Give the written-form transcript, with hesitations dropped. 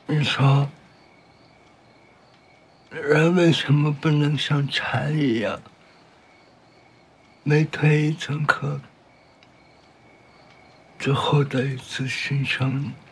你说，人为什么不能像蝉一样，每退一层壳，就获得一次新生？